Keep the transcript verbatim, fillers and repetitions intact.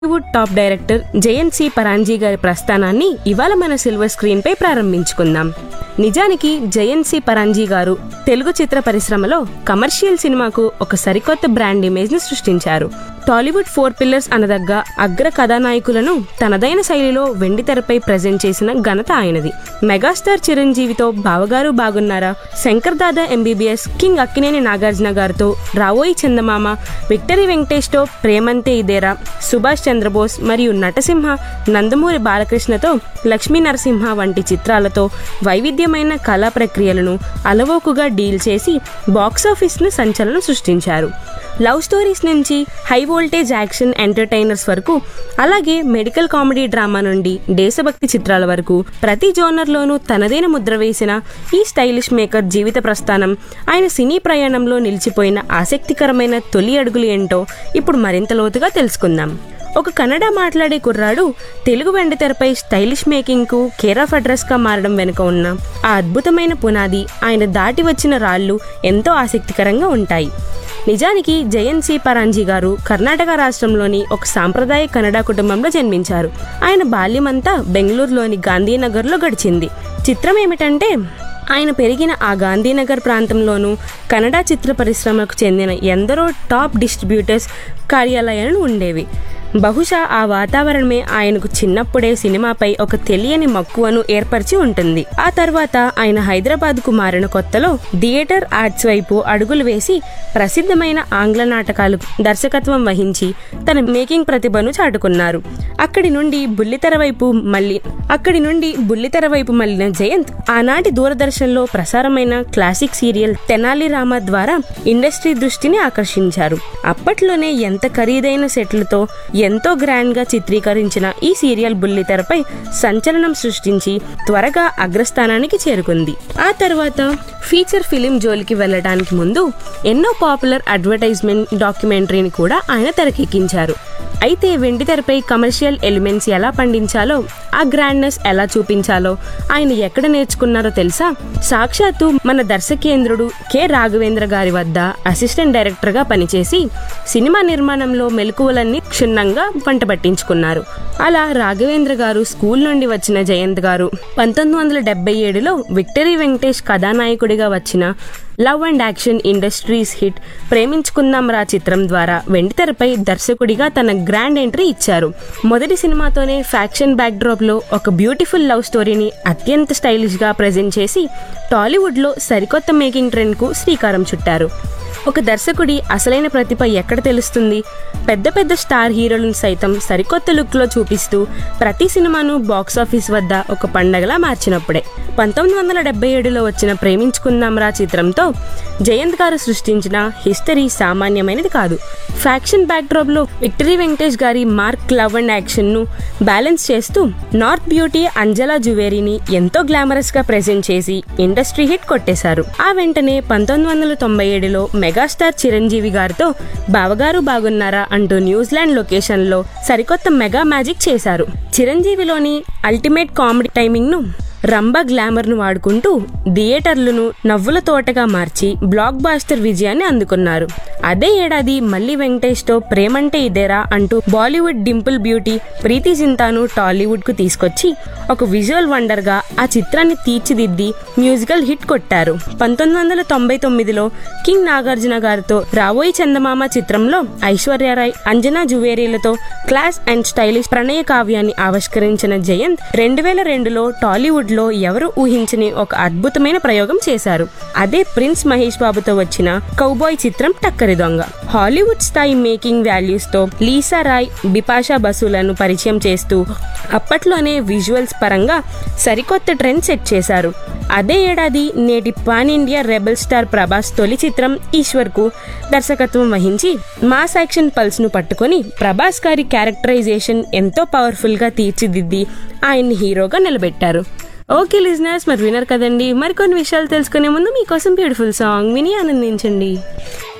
Tollywood top director Jayant C Paranjee గారి ప్రస్థానాన్ని ఇవాళ మన సిల్వర్ స్క్రీన్ పై ప్రారంభించుకుందాం. నిజానికి జయంత్ సి పరాంజీ గారు తెలుగు చిత్ర పరిశ్రమలో కమర్షియల్ సినిమాకు ఒక సరికొత్త బ్రాండ్ ఇమేజ్ ని సృష్టించారు. టాలీవుడ్ ఫోర్ పిల్లర్స్ అనదగ్గ అగ్ర కథానాయకులను తనదైన శైలిలో వెండి తెరపై ప్రజెంట్ చేసిన ఘనత ఆయనది. మెగాస్టార్ చిరంజీవితో బావగారు బాగున్నారా, శంకర్ దాదా ఎంబీబీఎస్, కింగ్ అక్కినేని నాగార్జున గారితో రావోయి చందమామ, విక్టరీ వెంకటేష్ తో ప్రేమంతే ఇదేరా, సుభాష్ చంద్రబోస్ మరియు నటసింహ నందమూరి బాలకృష్ణతో లక్ష్మీ నరసింహ వంటి చిత్రాలతో వైవిధ్యమైన కళా ప్రక్రియలను అలవోకుగా డీల్ చేసి బాక్సాఫీస్ ను సంచలనం సృష్టించారు. లవ్ స్టోరీస్ నుంచి హై వోల్టేజ్ యాక్షన్ ఎంటర్టైనర్స్ వరకు, అలాగే మెడికల్ కామెడీ డ్రామా నుండి దేశభక్తి చిత్రాల వరకు ప్రతి జోనర్లోనూ తనదైన ముద్ర వేసిన ఈ స్టైలిష్ మేకర్ జీవిత ప్రస్థానం, ఆయన సినీ ప్రయాణంలో నిలిచిపోయిన ఆసక్తికరమైన తొలి అడుగులు ఏంటో ఇప్పుడు మరింత లోతుగా తెలుసుకుందాం. ఒక కన్నడ మాట్లాడే కుర్రాడు తెలుగు వెండితెరపై స్టైలిష్ మేకింగ్ కు కేర్ ఆఫ్ అడ్రస్ గా మారడం వెనుక ఉన్న ఆ అద్భుతమైన పునాది, ఆయన దాటి వచ్చిన రాళ్లు ఎంతో ఆసక్తికరంగా ఉంటాయి. నిజానికి జయంత్ సి పరాంజీ గారు కర్ణాటక రాష్ట్రంలోని ఒక సాంప్రదాయ కన్నడ కుటుంబంలో జన్మించారు. ఆయన బాల్యమంతా బెంగళూరులోని గాంధీనగర్లో గడిచింది. చిత్రం ఏమిటంటే, ఆయన పెరిగిన ఆ గాంధీనగర్ ప్రాంతంలోనూ కన్నడ చిత్ర పరిశ్రమకు చెందిన ఎందరో టాప్ డిస్ట్రిబ్యూటర్స్ కార్యాలయాలు ఉండేవి. బహుశా ఆ వాతావరణమే ఆయనకు చిన్నప్పుడే సినిమాపై ఒక తెలియని మక్కువను ఏర్పరిచి ఉంటుంది. ఆ తర్వాత ఆయన హైదరాబాద్కు మారిన కొత్తలో థియేటర్ ఆర్ట్స్ వైపు అడుగులు వేసి ప్రసిద్ధమైన ఆంగ్ల నాటకాలకు దర్శకత్వం వహించి తన మేకింగ్ ప్రతిభను చాటుకున్నారు. అక్కడి నుండి బుల్లితెర వైపు మళ్ళీ అక్కడి నుండి బుల్లితెర వైపు మళ్ళిన జయంత్ ఆనాటి దూరదర్శన్లో ప్రసారమైన క్లాసిక్ సీరియల్ తెనాలి రామ ద్వారా ఇండస్ట్రీ దృష్టిని ఆకర్షించారు. అప్పట్లోనే ఎంత ఖరీదైన సెట్లతో ఎంతో గ్రాండ్ గా చిత్రీకరించిన ఈ సీరియల్ బుల్లితెరపై సంచలనం సృష్టించి త్వరగా అగ్రస్థానానికి చేరుకుంది. ఆ తర్వాత ఫీచర్ ఫిలిం జోలికి వెళ్లడానికి ముందు ఎన్నో పాపులర్ అడ్వర్టైజ్మెంట్ డాక్యుమెంటరీని కూడా ఆయన తెరకెక్కించారు. అయితే వెండితెరపై కమర్షియల్ ఎలిమెంట్స్ ఎలా పండించాలో, ఆ గ్రాండ్నెస్ ఎలా చూపించాలో ఆయన ఎక్కడ నేర్చుకున్నారో తెలుసా? సాక్షాత్తు మన దర్శకేంద్రుడు కె రాఘవేంద్ర గారి వద్ద అసిస్టెంట్ డైరెక్టర్ గా పనిచేసి సినిమా నిర్మాణంలో మెలకువలన్నీ క్షుణ్ణంగా వంట పట్టించుకున్నారు. అలా రాఘవేంద్ర గారు స్కూల్ నుండి వచ్చిన జయంత్ గారు పంతొమ్మిది వందల డెబ్బై ఏడులో విక్టరీ వెంకటేష్ కథానాయకుడిగా వచ్చిన love and action industries hit ప్రేమించుకుందాం రా చిత్రం ద్వారా వెండితెరపై దర్శకుడిగా తన గ్రాండ్ ఎంట్రీ ఇచ్చారు. మొదటి సినిమాతోనే ఫ్యాక్షన్ బ్యాక్ డ్రాప్ లో ఒక బ్యూటిఫుల్ లవ్ స్టోరీని అత్యంత స్టైలిష్ గా ప్రెజెంట్ చేసి టాలీవుడ్ లో సరికొత్త మేకింగ్ ట్రెండ్ కు శ్రీకారం చుట్టారు. ఒక దర్శకుడి అసలైన ప్రతిభ ఎక్కడ తెలుస్తుంది? పెద్ద పెద్ద స్టార్ హీరోలను సైతం సరికొత్త లుక్ లో చూపిస్తూ ప్రతి సినిమాను బాక్సాఫీస్ వద్ద ఒక పండగలా మార్చినప్పుడే. పంతొమ్మిది వందల డెబ్బై ఏడులో వచ్చిన ప్రేమించుకుందాం రా చిత్రంతో జయంత్ గారు సృష్టించిన హిస్టరీ సామాన్యమైనది కాదు. ఫ్యాక్షన్ బ్యాక్ డ్రాప్ లో విక్టరీ వెంకటేష్ గారి మార్క్ లవ్ అండ్ యాక్షన్ ను బ్యాలెన్స్ చేస్తూ నార్త్ బ్యూటీ అంజలా జువేరీని ఎంతో గ్లామరస్ గా ప్రెజెంట్ చేసి ఇండస్ట్రీ హిట్ కొట్టేశారు. ఆ వెంటనే పంతొమ్మిది వందల తొంభై ఏడులో మెగాస్టార్ చిరంజీవి గారితో బావగారు బాగున్నారా అంటూ న్యూజిలాండ్ లొకేషన్ లో సరికొత్త మెగా మ్యాజిక్ చేశారు. చిరంజీవిలోని అల్టిమేట్ కామెడీ టైమింగ్ ను, రంబా గ్లామర్ ను వాడుకుంటూ థియేటర్లను నవ్వుల తోటగా మార్చి బ్లాక్ బాస్టర్ విజయాన్ని అందుకున్నారు. అదే ఏడాది మళ్ళీ వెంకటేష్ తో ప్రేమంటే ఇదేరా అంటూ బాలీవుడ్ డింపుల్ బ్యూటీ ప్రీతి జింతాను టాలీవుడ్ కు తీసుకొచ్చి ఒక విజువల్ వండర్ గా ఆ చిత్రాన్ని తీర్చిదిద్ది మ్యూజికల్ హిట్ కొట్టారు. పంతొమ్మిది వందల తొంభై తొమ్మిదిలో కింగ్ నాగార్జున గారితో రావోయి చందమామ చిత్రంలో Aishwarya Rai, Anjana జువేరీలతో class and stylish ప్రణయ కావ్యాన్ని ఆవిష్కరించిన జయంత్ రెండు వేల రెండులో టాలీవుడ్ లో ఎవరు ఊహించని ఒక అద్భుతమైన ప్రయోగం చేశారు. అదే ప్రిన్స్ మహేష్ బాబుతో వచ్చిన కౌబాయ్ చిత్రం టక్కరి దొంగ. హాలీవుడ్ స్థాయి మేకింగ్ వాల్యూస్ తో లీసా రాయ్, బిపాషా బసులను పరిచయం చేస్తూ అప్పట్లోనే విజువల్స్ పరంగా సరికొత్త ట్రెండ్ సెట్ చేశారు. అదే ఏడాది నేటి pan India rebel star Prabhas తొలి చిత్రం ఈశ్వర్ కు దర్శకత్వం వహించి మాస్ యాక్షన్ పల్స్ ను పట్టుకుని ప్రభాస్ గారి క్యారెక్టరైజేషన్ ఎంతో పవర్ఫుల్ గా తీర్చిదిద్ది ఆయన్ని హీరోగా నిలబెట్టారు. ఓకే లిజనర్స్, మరి వినర్ కదండి. మరికొన్ని విషయాలు తెలుసుకునే ముందు మీకోసం బ్యూటిఫుల్ సాంగ్ విని ఆనందించండి.